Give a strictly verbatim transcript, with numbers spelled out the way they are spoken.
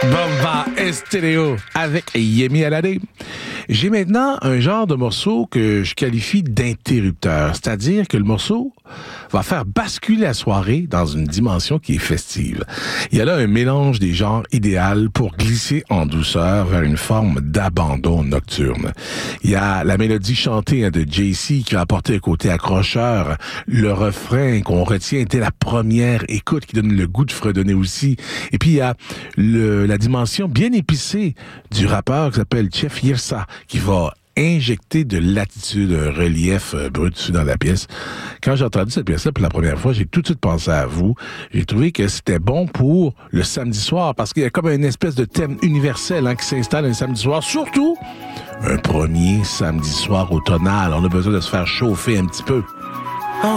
Bomba Estéreo avec Yemi Alade. J'ai maintenant un genre de morceau que je qualifie d'interrupteur, c'est-à-dire que le morceau va faire basculer la soirée dans une dimension qui est festive. Il y a là un mélange des genres idéal pour glisser en douceur vers une forme d'abandon nocturne. Il y a la mélodie chantée hein, de Jay-Z qui va apporter un côté accrocheur, le refrain qu'on retient dès la première écoute qui donne le goût de fredonner aussi. Et puis il y a le, la dimension bien épicée du rappeur qui s'appelle Chef Yirsa qui va injecter de l'attitude, un relief euh, brut dessus dans la pièce. Quand j'ai entendu cette pièce-là pour la première fois, j'ai tout de suite pensé à vous. J'ai trouvé que c'était bon pour le samedi soir parce qu'il y a comme une espèce de thème universel hein, qui s'installe un samedi soir, surtout un premier samedi soir automnal. On a besoin de se faire chauffer un petit peu.